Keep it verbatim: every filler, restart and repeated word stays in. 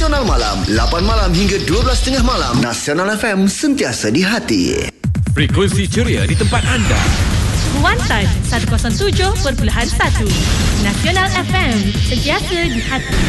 Nasional Malam, lapan malam hingga dua belas tiga puluh malam. Nasional F M, sentiasa di hati. Frekuensi ceria di tempat anda. Kuantan seratus tujuh perpuluhan satu. Nasional F M, sentiasa di hati.